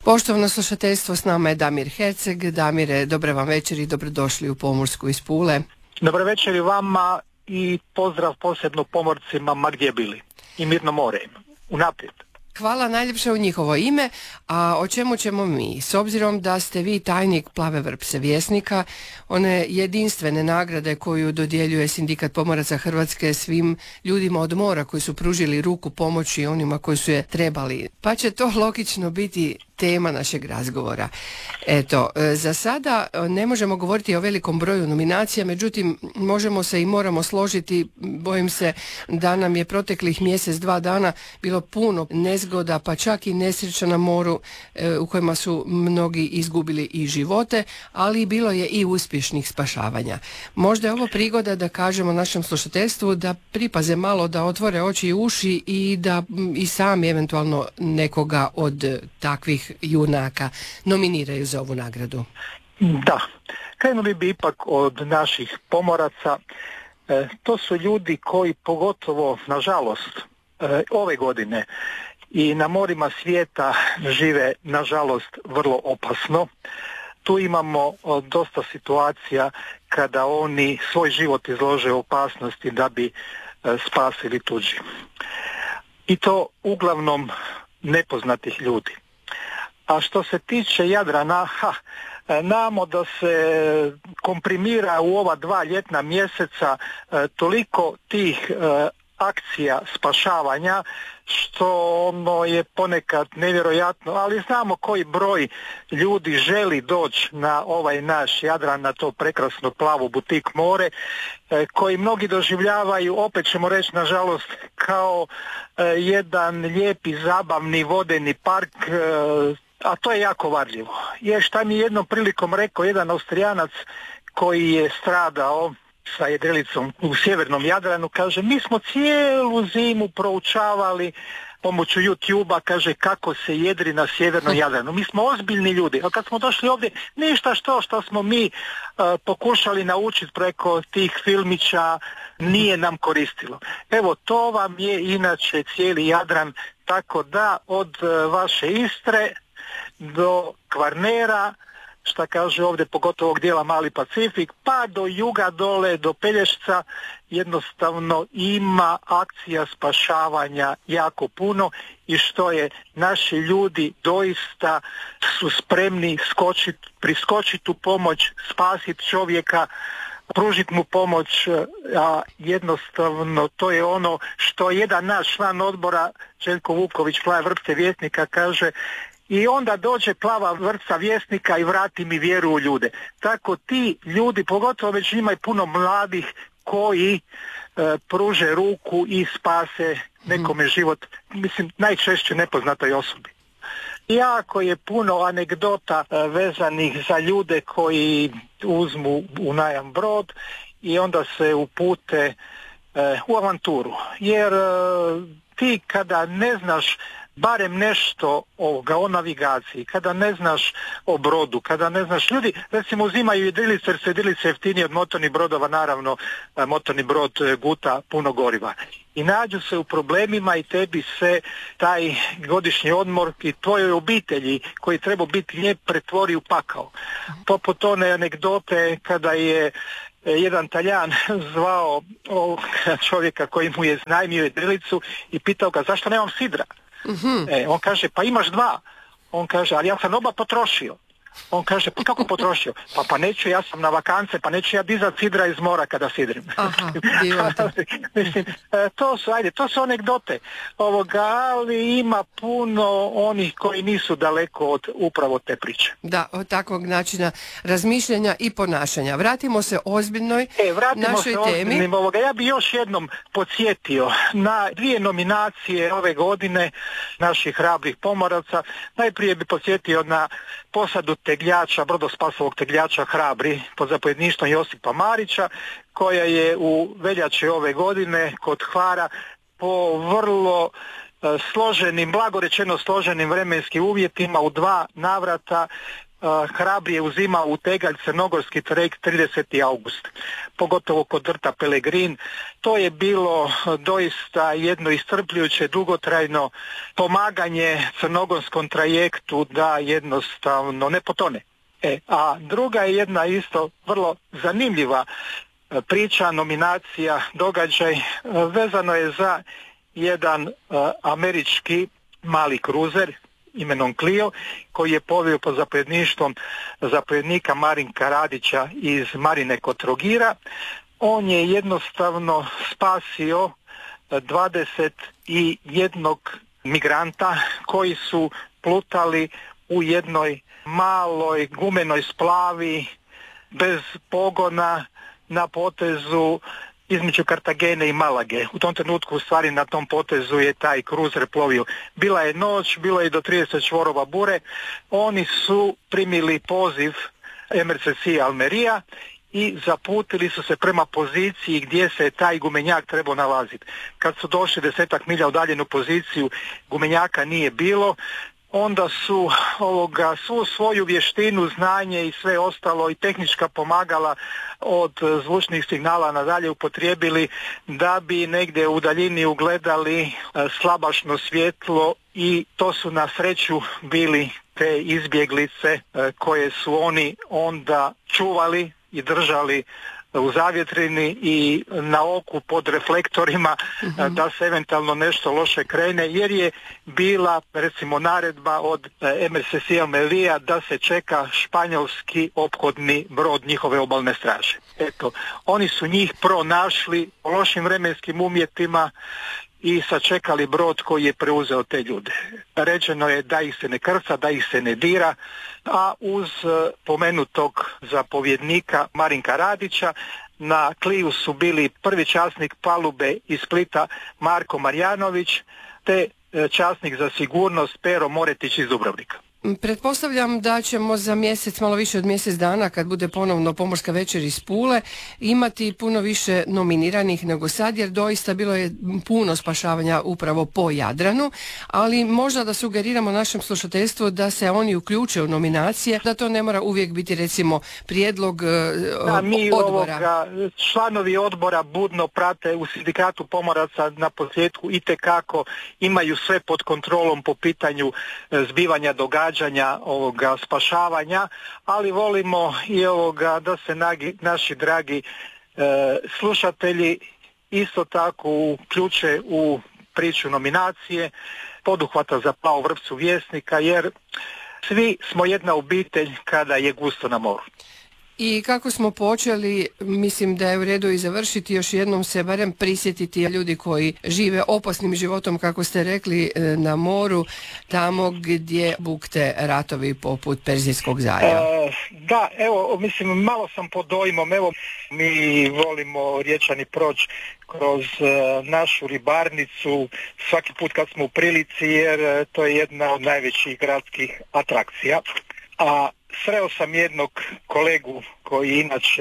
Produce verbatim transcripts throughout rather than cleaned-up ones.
Poštovano slušateljstvo, s nama je Damir Herceg. Damire, dobra vam večer i dobrodošli u Pomorsku iz Pule. Dobar večer i vama i pozdrav posebno pomorcima ma gdje bili. I mirno more im. Unaprijed. Hvala najljepše u njihovo ime, a o čemu ćemo mi? S obzirom da ste vi tajnik Plave vrpce Vjesnika, one jedinstvene nagrade koju dodjeljuje Sindikat pomoraca Hrvatske svim ljudima od mora koji su pružili ruku pomoći onima koji su je trebali. Pa će to logično biti tema našeg razgovora. Eto, za sada ne možemo govoriti o velikom broju nominacija, međutim možemo se i moramo složiti, bojim se da nam je proteklih mjesec, dva dana bilo puno nezgoda, pa čak i nesreća na moru u kojima su mnogi izgubili i živote, ali bilo je i uspješnih spašavanja. Možda je ovo prigoda da kažemo našem slušateljstvu da pripaze malo, da otvore oči i uši i da i sami eventualno nekoga od takvih junaka nominiraju za ovu nagradu. Da, krenuli bi ipak od naših pomoraca. E, to su ljudi koji pogotovo, nažalost, e, ove godine i na morima svijeta žive, nažalost, vrlo opasno. Tu imamo o, dosta situacija kada oni svoj život izlože u opasnosti da bi e, spasili tuđi. I to uglavnom nepoznatih ljudi. A što se tiče Jadrana, ha, namo da se komprimira u ova dva ljetna mjeseca e, toliko tih e, akcija spašavanja, što ono je ponekad nevjerojatno, ali znamo koji broj ljudi želi doći na ovaj naš Jadran, na to prekrasno plavo butik more, e, koji mnogi doživljavaju, opet ćemo reći nažalost, kao e, jedan lijepi zabavni vodeni park, e, a to je jako varljivo. Jer šta mi jednom prilikom rekao jedan Austrijanac koji je stradao sa jedrilicom u sjevernom Jadranu, kaže, mi smo cijelu zimu proučavali pomoću YouTube-a, kaže, kako se jedri na sjevernom Jadranu. Mi smo ozbiljni ljudi, a kad smo došli ovdje, ništa što što smo mi uh, pokušali naučiti preko tih filmića nije nam koristilo. Evo, to vam je inače cijeli Jadran, tako da od uh, vaše Istre do Kvarnera, šta kaže ovdje pogotovo ovog dijela Mali Pacifik, pa do juga dole, do Pelješca, jednostavno ima akcija spašavanja jako puno i što je, naši ljudi doista su spremni skočit, priskočiti u pomoć, spasiti čovjeka, pružiti mu pomoć, a jednostavno to je ono što jedan naš član odbora, Željko Vuković, Plave vrpce Vjesnika, kaže, i onda dođe Plava vrpca Vjesnika i vrati mi vjeru u ljude. Tako ti ljudi, pogotovo već ima i puno mladih koji e, pruže ruku i spase nekome život, mislim najčešće nepoznatoj osobi. Jako je puno anegdota e, vezanih za ljude koji uzmu u najam brod i onda se upute e, u avanturu. Jer e, ti kada ne znaš barem nešto ovoga o navigaciji, kada ne znaš o brodu, kada ne znaš, ljudi recimo uzimaju jedrilice jer su jedrilice jeftinije od motornih brodova, naravno motorni brod guta puno goriva. I nađu se u problemima i tebi se taj godišnji odmor i tvojoj obitelji koji treba biti lijep pretvori u pakao. Poput one anegdote kada je jedan Taljan zvao čovjeka koji mu je iznajmio jedrilicu i pitao ga zašto nemam sidra. Mm-hmm. E, on kaže, pa imaš dva. On kaže, ali ja sam oba potrošio. On kaže, pa kako potrošio? Pa pa neću, ja sam na vakance, pa neću ja dizat sidra iz mora kada sidrim. Aha, mislim, to su, ajde, to su anegdote ovoga, ali ima puno onih koji nisu daleko od upravo te priče. Da, od takvog načina razmišljanja i ponašanja. Vratimo se ozbiljnoj e, vratimo našoj se temi. Ovoga. Ja bih još jednom podsjetio na dvije nominacije ove godine naših hrabrih pomoraca. Najprije bih podsjetio na posadu tegljača, brodospasovog tegljača Hrabri pod zapovjedništvom Josipa Marića, koja je u veljači ove godine kod Hvara po vrlo e, složenim, blago rečeno složenim vremenskim uvjetima u dva navrata hrabrije uzima u tegalj crnogorski trajekt trideseti august, pogotovo kod rta Pelegrin. To je bilo doista jedno iscrpljujuće, dugotrajno pomaganje crnogorskom trajektu da jednostavno ne potone. E, a druga je jedna isto vrlo zanimljiva priča, nominacija, događaj, vezano je za jedan uh, američki mali kruzer imenom Clio, koji je povio pod zapovjedništvom zapovjednika Marinka Radića iz Marine kod Trogira. On je jednostavno spasio dvadeset jednog migranta koji su plutali u jednoj maloj gumenoj splavi bez pogona na potezu između Kartagene i Malage. U tom trenutku u stvari na tom potezu je taj kruzer plovio. Bila je noć, bilo je do trideset čvorova bure. Oni su primili poziv M R C C Almeria i zaputili su se prema poziciji gdje se taj gumenjak trebao nalaziti. Kad su došli desetak milja udaljenu poziciju, gumenjaka nije bilo. Onda su ovoga, svu svoju vještinu, znanje i sve ostalo i tehnička pomagala od zvučnih signala nadalje upotrijebili da bi negdje u daljini ugledali slabašno svjetlo i to su na sreću bili te izbjeglice koje su oni onda čuvali i držali u zavjetrini i na oku pod reflektorima mm-hmm. da se eventualno nešto loše krene, jer je bila recimo naredba od M R C C Almeria da se čeka španjolski ophodni brod njihove obalne straže. Eto, oni su njih pronašli u lošim vremenskim uvjetima i sačekali brod koji je preuzeo te ljude. Rečeno je da ih se ne krca, da ih se ne dira, a uz pomenutog zapovjednika Marinka Radića na Cliu su bili prvi časnik palube iz Splita Marko Marjanović te časnik za sigurnost Pero Moretić iz Dubrovnika. Pretpostavljam da ćemo za mjesec, malo više od mjesec dana, kad bude ponovno Pomorska večer iz Pule, imati puno više nominiranih nego sad, jer doista bilo je puno spašavanja upravo po Jadranu, ali možda da sugeriramo našem slušateljstvu da se oni uključe u nominacije, da to ne mora uvijek biti recimo prijedlog da, mi odbora. Ovoga, članovi odbora budno prate u sindikatu pomoraca na posljedku itekako imaju sve pod kontrolom po pitanju zbivanja događanja ovoga spašavanja, ali volimo i ovoga da se nagi, naši dragi e, slušatelji isto tako uključe u priču nominacije, poduhvata za Plavu vrpcu Vjesnika, jer svi smo jedna obitelj kada je gusto na moru. I kako smo počeli, mislim da je u redu i završiti, još jednom se barem prisjetiti ljudi koji žive opasnim životom, kako ste rekli, na moru, tamo gdje bukte ratovi poput Perzijskog zaljeva. E, da, evo, mislim, malo sam pod dojmom, evo, mi volimo Riječani proći kroz e, našu ribarnicu svaki put kad smo u prilici, jer e, to je jedna od najvećih gradskih atrakcija. A sreo sam jednog kolegu koji inače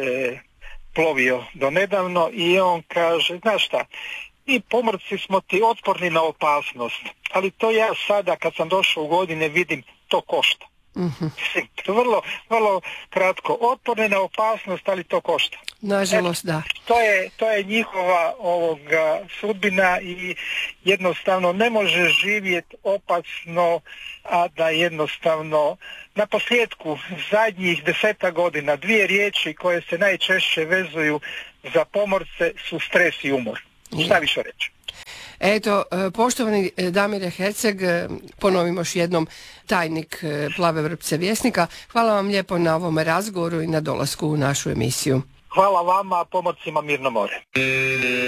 plovio do nedavno i on kaže, znaš šta, mi pomorci smo ti otporni na opasnost, ali to ja sada kad sam došao u godine vidim, to košta. Mm-hmm. Vrlo, vrlo kratko, otporni na opasnost, ali to košta. Nažalost, da. To je, to je njihova ovoga sudbina i jednostavno ne može živjeti opasno, a da jednostavno na posljedku zadnjih deseta godina dvije riječi koje se najčešće vezuju za pomorce su stres i umor. Šta više reći? Eto, poštovani Damire Herceg, ponovimo još jednom, tajnik Plave vrpce Vjesnika, hvala vam lijepo na ovom razgovoru i na dolasku u našu emisiju. Hvala vama, pomorcima mirno more.